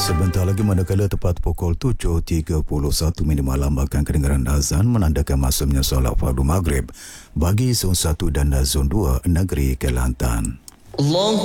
Sebentar lagi manakala tepat pukul 7.31 malam akan kedengaran azan menandakan masuknya solat fardu maghrib bagi Zon 1 dan Zon 2 negeri Kelantan.